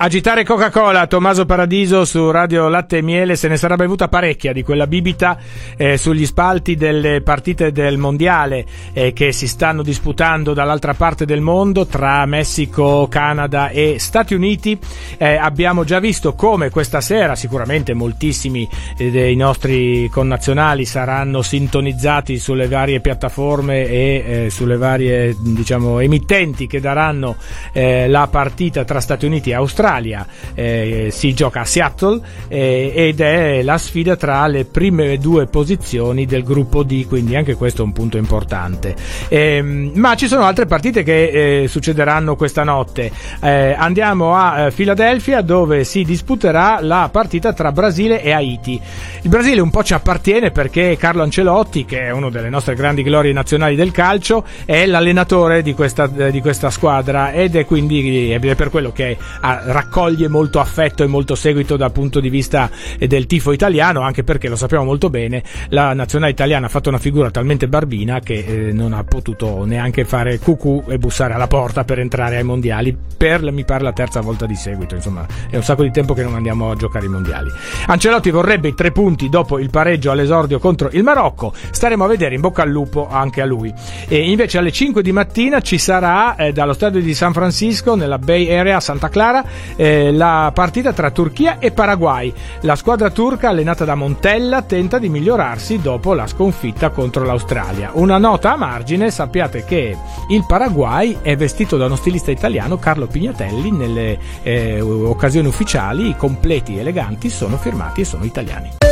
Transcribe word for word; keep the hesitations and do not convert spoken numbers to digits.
Agitare Coca-Cola, Tommaso Paradiso su Radio Latte e Miele. Se ne sarà bevuta parecchia di quella bibita eh, sugli spalti delle partite del mondiale eh, che si stanno disputando dall'altra parte del mondo tra Messico, Canada e Stati Uniti. Eh, abbiamo già visto come questa sera sicuramente moltissimi eh, dei nostri connazionali saranno sintonizzati sulle varie piattaforme e eh, sulle varie, diciamo, emittenti che daranno eh, la partita tra Stati Uniti e Australia. Eh, si gioca a Seattle eh, ed è la sfida tra le prime due posizioni del gruppo D, quindi anche questo è un punto importante. Eh, ma ci sono altre partite che eh, succederanno questa notte. Eh, andiamo a eh, Filadelfia, dove si disputerà la partita tra Brasile e Haiti. Il Brasile un po' ci appartiene perché Carlo Ancelotti, che è uno delle nostre grandi glorie nazionali del calcio, è l'allenatore di questa, di questa squadra ed è quindi è per quello che ha raccoglie molto affetto e molto seguito dal punto di vista del tifo italiano, anche perché lo sappiamo molto bene, la nazionale italiana ha fatto una figura talmente barbina che eh, non ha potuto neanche fare cucù e bussare alla porta per entrare ai mondiali per, mi pare, la terza volta di seguito. Insomma, è un sacco di tempo che non andiamo a giocare ai mondiali. Ancelotti vorrebbe i tre punti dopo il pareggio all'esordio contro il Marocco. Staremo a vedere, in bocca al lupo anche a lui. E invece alle cinque di mattina ci sarà eh, dallo stadio di San Francisco, nella Bay Area, Santa Clara, Eh, la partita tra Turchia e Paraguay. La squadra turca, allenata da Montella, tenta di migliorarsi dopo la sconfitta contro l'Australia. Una nota a margine: sappiate che il Paraguay è vestito da uno stilista italiano, Carlo Pignatelli. Nelle eh, occasioni ufficiali i completi eleganti sono firmati e sono italiani.